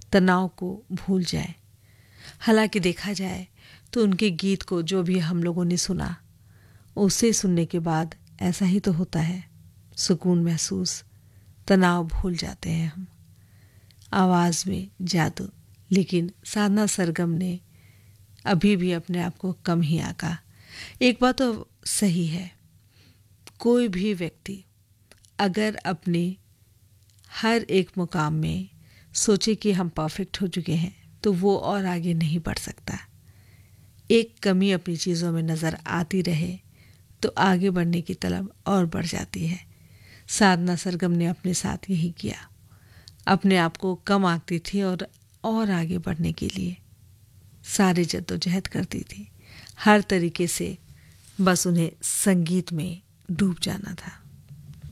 तनाव को भूल जाएं। हालांकि देखा जाए तो उनके गीत को जो भी हम लोगों ने सुना, उसे सुनने के बाद ऐसा ही तो होता है, सुकून महसूस, तनाव भूल जाते हैं हम। आवाज़ में जादू। लेकिन साधना सरगम ने अभी भी अपने आप को कम ही आंका। एक बात तो सही है, कोई भी व्यक्ति अगर अपने हर एक मुकाम में सोचे कि हम परफेक्ट हो चुके हैं तो वो और आगे नहीं बढ़ सकता। एक कमी अपनी चीज़ों में नज़र आती रहे तो आगे बढ़ने की तलब और बढ़ जाती है। साधना सरगम ने अपने साथ यही किया, अपने आप को कम आंकती थी और आगे बढ़ने के लिए सारी जद्दोजहद करती थी। हर तरीके से बस उन्हें संगीत में डूब जाना था।